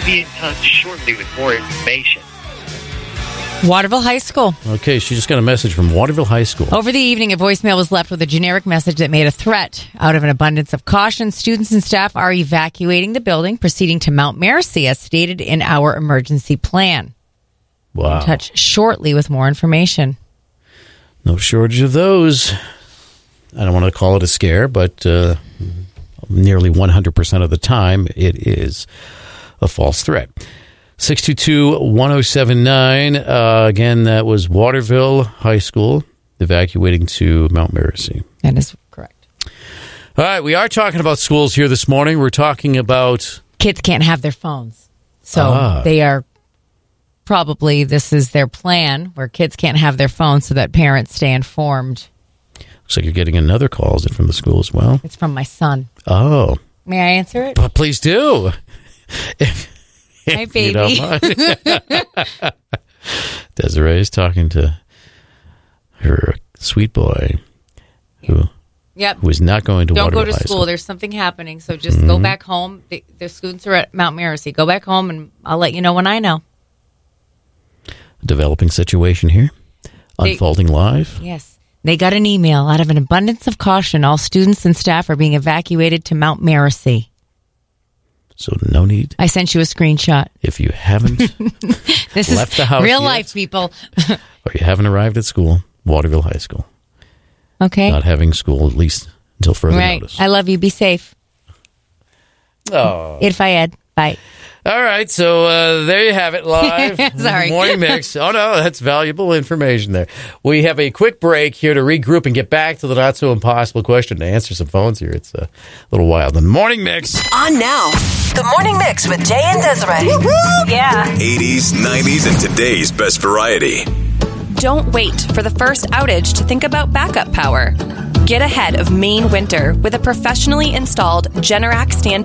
be in touch shortly with more information. Waterville High School. Okay, she just got a message from Waterville High School. Over the evening, a voicemail was left with a generic message that made a threat. Out of an abundance of caution, students and staff are evacuating the building, proceeding to Mount Mercy, as stated in our emergency plan. Wow. In touch shortly with more information. No shortage of those. I don't want to call it a scare, but nearly 100% of the time, it is a false threat. 622-1079. Again, that was Waterville High School evacuating to Mount Mercy. That is correct. All right, we are talking about schools here this morning. We're talking about... Kids can't have their phones. So they are probably, this is their plan, where kids can't have their phones so that parents stay informed. Looks like you're getting another call. Is it from the school as well? It's from my son. Oh. May I answer it? Please do. Hi, baby. You don't mind. Desiree is talking to her sweet boy who is not going to Don't Waterville go to High school. There's something happening. So just go back home. The students are at Mount Mercy. Go back home, and I'll let you know when I know. Developing situation here. Unfolding live. Yes. They got an email. Out of an abundance of caution, all students and staff are being evacuated to Mount Mercy. So no need. I sent you a screenshot. If you haven't This left is the house real yet, life, people. or you haven't arrived at school, Waterville High School. Okay. Not having school at least until further notice. I love you. Be safe. Oh. Irfayed. Bye. All right, so there you have it live. Sorry. Morning Mix. Oh, no, that's valuable information there. We have a quick break here to regroup and get back to the not-so-impossible question to answer some phones here. It's a little wild. The Morning Mix. On now. The Morning Mix with Jay and Desiree. Yeah. 80s, 90s, and today's best variety. Don't wait for the first outage to think about backup power. Get ahead of Maine winter with a professionally installed Generac stand